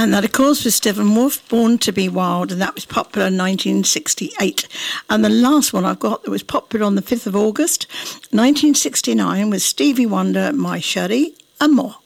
And that, of course, was Steppenwolf, Born to be Wild, and that was popular in 1968. And the last one I've got that was popular on the 5th of August, 1969, was Stevie Wonder, My Cherie Amour.